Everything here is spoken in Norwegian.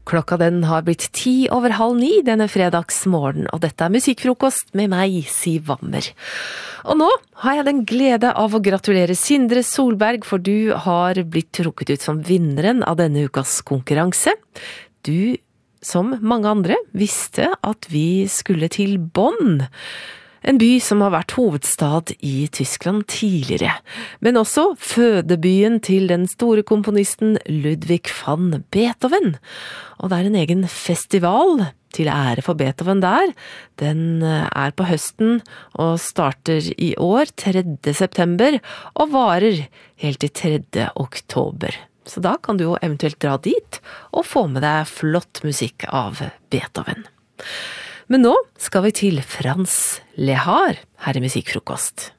Klokka den har blitt 9:10 denne fredagsmorgen, og dette er Musikkfrokost med meg, Siv Wammer. Og nå har jeg den glede av å gratulere Sindre Solberg, for du har blitt trukket ut som vinneren av denne ukas konkurranse. Du, som mange andre, visste at vi skulle til Bonn, en by som har vært hovedstad i Tyskland tidligere, men også fødebyen til den store komponisten Ludwig van Beethoven. Og det er en egen festival til ære for Beethoven der. Den er på høsten og starter i år 3. september og varer helt til 3. oktober. Så da kan du jo eventuelt dra dit og få med deg flott musikk av Beethoven. Men nå skal vi til Franz Lehár her i Musikkfrokost.